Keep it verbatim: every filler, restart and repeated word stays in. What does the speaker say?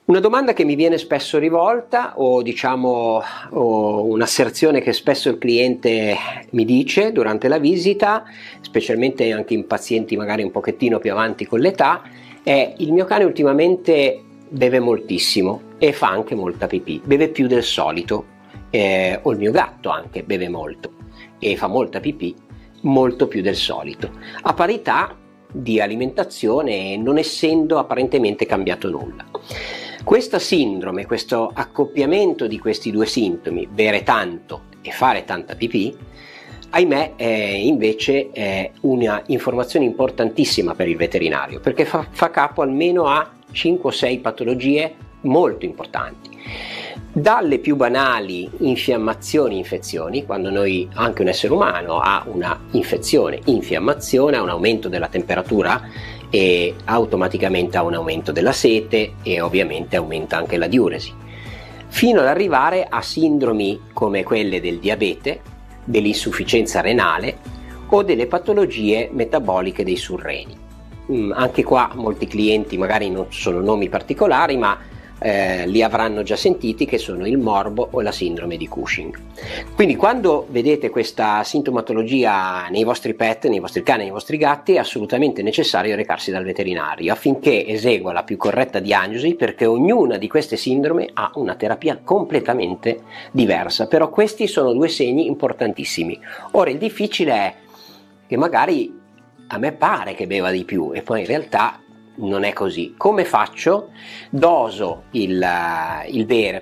Una domanda che mi viene spesso rivolta, o diciamo o un'asserzione che spesso il cliente mi dice durante la visita, specialmente anche in pazienti magari un pochettino più avanti con l'età, è: il mio cane ultimamente beve moltissimo e fa anche molta pipì, beve più del solito, eh, o il mio gatto anche beve molto e fa molta pipì, molto più del solito, a parità di alimentazione, non essendo apparentemente cambiato nulla. Questa sindrome, questo accoppiamento di questi due sintomi, bere tanto e fare tanta pipì, ahimè è invece è una informazione importantissima per il veterinario, perché fa, fa capo almeno a cinque o sei patologie molto importanti. Dalle più banali infiammazioni, infezioni, quando noi, anche un essere umano ha una infezione, infiammazione, ha un aumento della temperatura e automaticamente ha un aumento della sete e ovviamente aumenta anche la diuresi, fino ad arrivare a sindromi come quelle del diabete, dell'insufficienza renale o delle patologie metaboliche dei surreni. Mm, anche qua molti clienti magari non sono nomi particolari, ma Eh, li avranno già sentiti, che sono il morbo o la sindrome di Cushing. Quindi quando vedete questa sintomatologia nei vostri pet, nei vostri cani, nei vostri gatti, è assolutamente necessario recarsi dal veterinario affinché esegua la più corretta diagnosi, perché ognuna di queste sindrome ha una terapia completamente diversa. Però questi sono due segni importantissimi. Ora il difficile è che magari a me pare che beva di più e poi in realtà non è così. Come faccio? Doso il, il bere